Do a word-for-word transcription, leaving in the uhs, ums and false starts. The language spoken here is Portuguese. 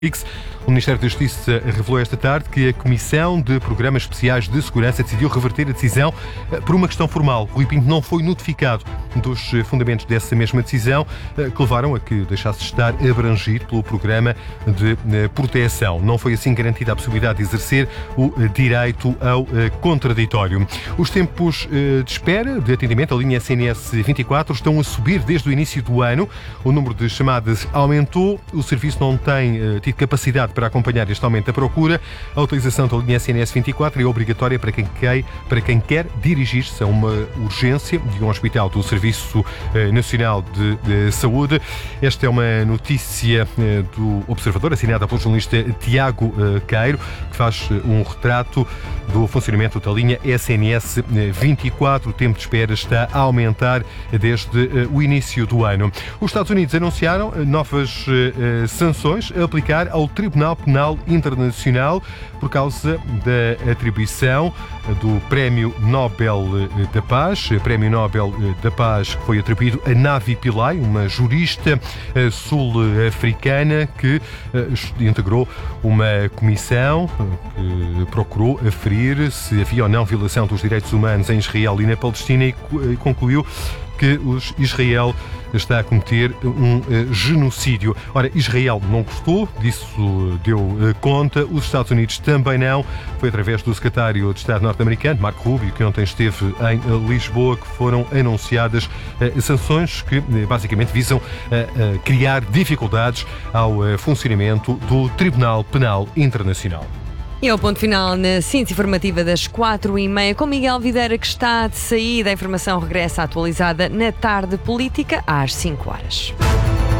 O Ministério da Justiça revelou esta tarde que a Comissão de Programas Especiais de Segurança decidiu reverter a decisão por uma questão formal. Rui Pinto não foi notificado dos fundamentos dessa mesma decisão, que levaram a que deixasse de estar abrangido pelo programa de proteção. Não foi assim garantida a possibilidade de exercer o direito ao contraditório. Os tempos de espera de atendimento à linha S N S vinte e quatro estão a subir desde o início do ano. O número de chamadas aumentou, o serviço não tem tido capacidade para acompanhar este aumento da procura. A utilização da linha S N S vinte e quatro é obrigatória para quem quer, para quem quer dirigir-se a uma urgência de um hospital do Serviço Nacional de, de Saúde. Esta é uma notícia do Observador, assinada pelo jornalista Tiago Queiro, que faz um retrato do funcionamento da linha S N S vinte e quatro. O tempo de espera está a aumentar desde o início do ano. Os Estados Unidos anunciaram novas sanções a aplicar ao Tribunal Penal Internacional por causa da atribuição do Prémio Nobel da Paz. O Prémio Nobel da Paz que foi atribuído a Navi Pillay, uma jurista sul-africana que integrou uma comissão que procurou aferir se havia ou não violação dos direitos humanos em Israel e na Palestina e concluiu que Israel está a cometer um uh, genocídio. Ora, Israel não gostou, disso deu uh, conta, os Estados Unidos também não. Foi através do secretário de Estado norte-americano, Marco Rubio, que ontem esteve em uh, Lisboa, que foram anunciadas uh, sanções que uh, basicamente visam uh, uh, criar dificuldades ao uh, funcionamento do Tribunal Penal Internacional. E ao ponto final na síntese informativa das quatro e meia, com Miguel Videira, que está de saída. A informação regressa atualizada na Tarde Política às cinco horas.